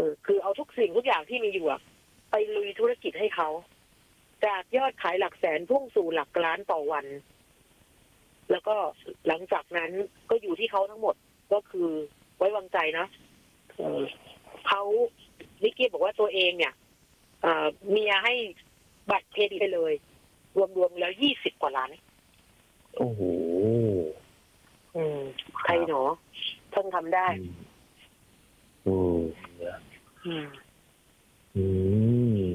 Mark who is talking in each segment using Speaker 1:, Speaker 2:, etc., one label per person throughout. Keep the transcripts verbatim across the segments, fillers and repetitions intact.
Speaker 1: คือเอาทุกสิ่งทุกอย่างที่มีอยู่ไปลุยธุรกิจให้เขาจากยอดขายหลักแสนพุ่งสู่หลักล้านต่อวันแล้วก็หลังจากนั้นก็อยู่ที่เขาทั้งหมดก็คือไว้วางใจนะเขานิกกี้บอกว่าตัวเองเนี่ยเมียให้บัตรเครดิตไปเลยรวมๆแล้วยี่สิบกว่าล้าน
Speaker 2: โอ้โห
Speaker 1: อืมใครหนอเพิ่งทำได้
Speaker 2: อืม
Speaker 1: อืม
Speaker 2: อืม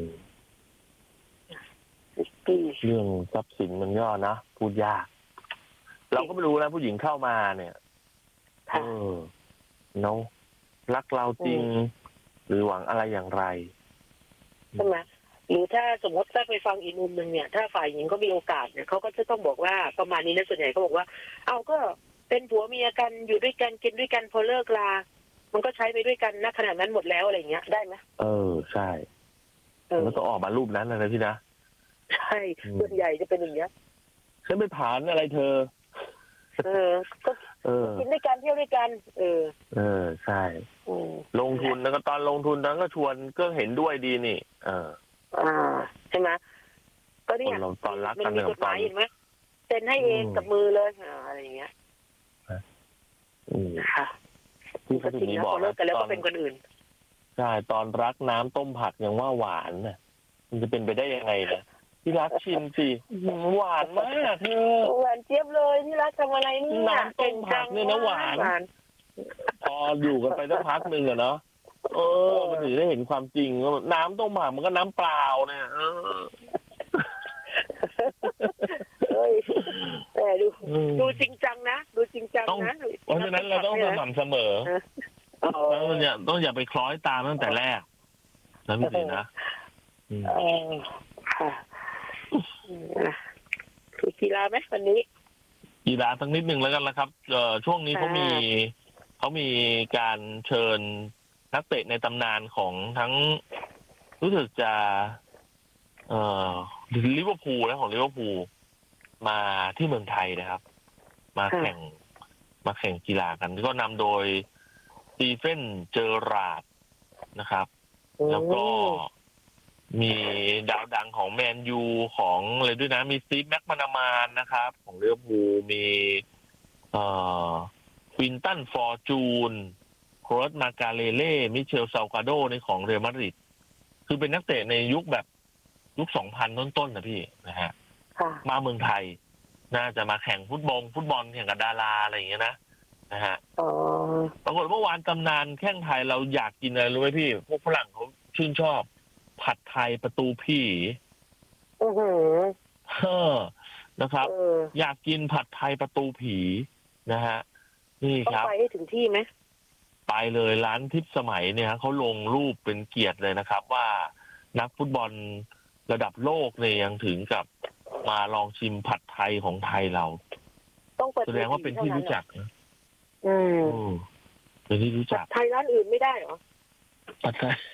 Speaker 2: เรื่องทรัพย์สินมันก็นะพูดยากเราก็ไม่รู้นะผู้หญิงเข้ามาเนี่ยเออเนาะรักเราจริงหรือหวังอะไรอย่างไร
Speaker 1: ใช่ไหมหรือถ้าสมมติถ้าไปฟังอีกมุมหนึ่งเนี่ยถ้าฝ่ายหญิงก็มีโอกาสเนี่ยเขาก็จะต้องบอกว่าประมาณนี้นะส่วนใหญ่เขาบอกว่าเอาก็เป็นผัวเมียกันอยู่ด้วยกันกินด้วยกันพอเลิกลามันก็ใช้ไปด้วยกันณขณะนั้นหมดแล้วอะไรเงี้ยได้ไหม
Speaker 2: เออใช่มันต้องออกมารูปนั้นนะพี่นะ
Speaker 1: ใช่ส่วนใหญ่จะเป็นอย่างเงี้ย
Speaker 2: ฉันไปผ่านอะไรเธอ
Speaker 1: เออก็กินด้วยกันเที่ยวด้วยกันเออ
Speaker 2: เออใช่ลงทุนแล้วก็ตอนลงทุนนั้นก็ชวนก็เห็นด้วยดีนี่เออ
Speaker 1: อ่าใช่ไหมก็เนี่ย
Speaker 2: ตอนรักกั
Speaker 1: มันมีกฎหมายเห็นไหมเซ็นให้เองกับมือเลยอะไรอย่างเงี้ยค่ะ
Speaker 2: ที่เขาถึงบอก
Speaker 1: เลิกกันแล้วก็เป็นคนอื่น
Speaker 2: ใช่ตอนรักน้ำต้มผักยังว่าหวานน่ะมันจะเป็นไปได้ยังไงนะที่รักชิมสิหวานมากเธอ
Speaker 1: หวานเจี๊ยบเลยที่รักทำอะไรนี่
Speaker 2: น้ำต้มผักเนี่ยนะหวานพออยู่กันไปสักพักหนึ่งอะเนาะเออมันถึงได้เห็นความจริงว่าน้ำต้มผักมันก็น้ำเปล่าเนี่ยเออ
Speaker 1: เฮ้ยแต่ดูดูจริงจังนะดูจริงจังนะ
Speaker 2: เพราะฉะนั้นเราต้องสม่ำเสมอต้องอย่าต้องอย่าไปคล้อยตามตั้งแต่แรกนะพี่ตีนะ
Speaker 1: เออค่ะคือกีฬาไหมวันนี้
Speaker 2: กีฬาสักนิดหนึ่งแล้วกันนะครับเอ่อช่วงนี้เขามีเขามีการเชิญนักเตะในตำนานของทั้งรู้สึกจะเอ่อลิเวอร์พูลและของลิเวอร์พูลมาที่เมืองไทยนะครับมาแข่งมาแข่งกีฬากันก็นำโดยสตีเฟนเจอราร์ดนะครับแล้วก็มีดาวดังของแมนยูของอะไรด้วยนะมีสตีฟแม็กมานามานนะครับของลิเวอร์พูลมีเอ่อควินตันฟอร์จูนโครสมาการเลเล่มิเชลซาวกาโดในของเรอัลมาดริดคือเป็นนักเตะในยุคแบบยุคสองพันต้นๆนะพี่นะฮะมาเมืองไทยน่าจะมาแข่งฟุตบอลฟุตบอลแข่งกับดาราอะไรอย่างเงี้ยนะนะฮะปรากฏเมื่อวานตำนานแข่งไทยเราอยากกินอะไรรู้ไหมพี่พวกฝรั่งเขาชื่นชอบผัดไทยประตูผี
Speaker 1: โอ้โห
Speaker 2: นะครับอยากกินผัดไทยประตูผีนะฮะนี่ครับ
Speaker 1: ต้องไปให้ถึงที่ไหม
Speaker 2: ไปเลยร้านทิพย์สมัยเนี่ยเขาลงรูปเป็นเกียรติเลยนะครับว่านักฟุตบอลระดับโลกเนี่ยยังถึงกับมาลองชิมผัดไทยของไทยเรา
Speaker 1: ต้อง
Speaker 2: แสดงว่าเป็นที่รู้จักนะ
Speaker 1: อืม
Speaker 2: เป็นที่รู้จัก
Speaker 1: ไทยร้านอื่นไม่ได้เหรอ
Speaker 2: ผัดไทย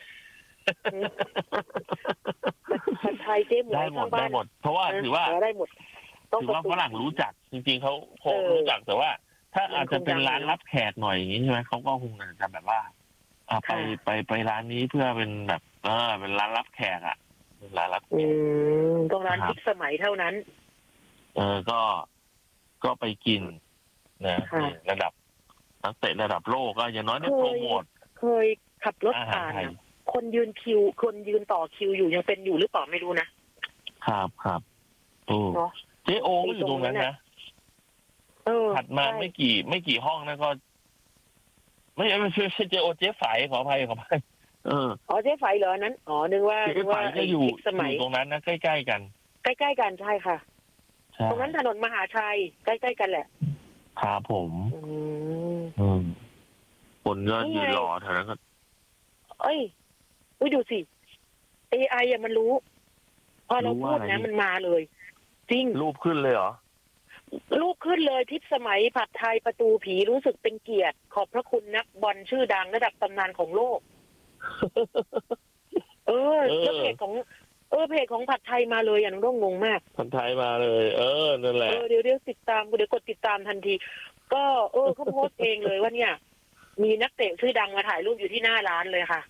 Speaker 1: ผัดไทยเจ๊หมู
Speaker 2: ได้หมดได้หมดเพราะว่าถือว่า
Speaker 1: ได้หมด
Speaker 2: ถือว่าฝรั่งรู้จักจริงๆเขาคงรู้จักแต่ว่าถ้าอาจจะเป็นร้านรับแขกหน่อยอย่างนี้ใช่ไหมเขาก็คงจะแบบว่าอ่าไปไปไปร้านนี้เพื่อเป็นแบบเออเป็นร้านรับแขกอ่ะร้านรับแขก
Speaker 1: ต้องร้านทิพย์สมัยเท่านั้น
Speaker 2: เออก็ก็ไปกินนะระดับนักเตะระดับโลกก็อย่างน้อยได้โปรโมท
Speaker 1: เคยขับรถผ่านคนยืนคิวคนยืนต่อคิวอยู่ยังเป็นอยู่หรือเปล่าไม่รู้นะครับ
Speaker 2: ครับโอ้เจโอก็อยู่ตรงนั้นนะถัดมาไม่กี่ไม่กี่ห้องนะก็ไม่ใช่ไม่ใช่เจโอเจ๊ไฝขออภัยขออภัยเออ
Speaker 1: อ๋อเจ๊ไฝเหรอนั้นอ๋อนึกว่า
Speaker 2: เจ๊ไฝก็อยู่สมัยตรงนั้นนะใกล้ๆกัน
Speaker 1: ใกล้ๆกันใช่ค่ะตรงนั้นถนนมหาชัยใกล้ๆกันแหละ
Speaker 2: ครับผมอืมคนก็ยืนรอเท่านั้นก็
Speaker 1: เอ้ยอุ้ยดูสิ เอ ไอ อ่ะมันรู้พอเราพูดนะมันมาเลยจริง
Speaker 2: รูปขึ้นเลยเหรอ
Speaker 1: รูปขึ้นเลยทิพย์สมัยผัดไทยประตูผีรู้สึกเป็นเกียรติขอบพระคุณนักบอลชื่อดังระดับตำนานของโลกเออแล้วเพจของเออเพจของผัดไทยมาเลยอ่ะน้องงงมาก
Speaker 2: ผัดไทยมาเลยเออนั่นแหละ
Speaker 1: เออเดี๋ยวเดี๋ยวติดตามเดี๋ยวกดติดตามทันทีก็เออเขาโพสต์เองเลยว่าเนี่ยมีนักเตะชื่อดังมาถ่ายรูปอยู่ที่หน้าร้านเลยค่ะ